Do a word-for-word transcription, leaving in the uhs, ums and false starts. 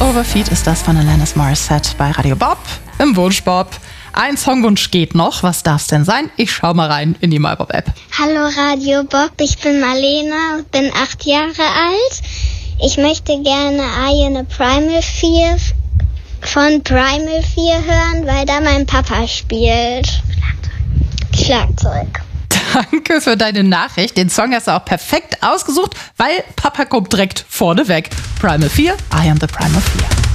Overfeed ist das von Alanis Morissette bei Radio Bob im Wunsch Bob. Ein Songwunsch geht noch. Was darf's denn sein? Ich schau mal rein in die MyBob-App. Hallo Radio Bob, ich bin Marlena, bin acht Jahre alt. Ich möchte gerne Eye in a Primal vier von Primal vier hören, weil da mein Papa spielt. Schlagzeug. Schlagzeug. Danke für deine Nachricht. Den Song hast du auch perfekt ausgesucht, weil Papa kommt direkt vorne weg. Primal vier, I am the Primal vier.